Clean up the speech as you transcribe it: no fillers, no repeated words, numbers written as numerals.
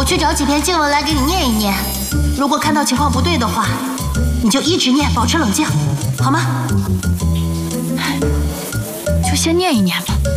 我去找几篇经文来给你念一念。如果看到情况不对的话，你就一直念，保持冷静，好吗？ 就先念一念吧。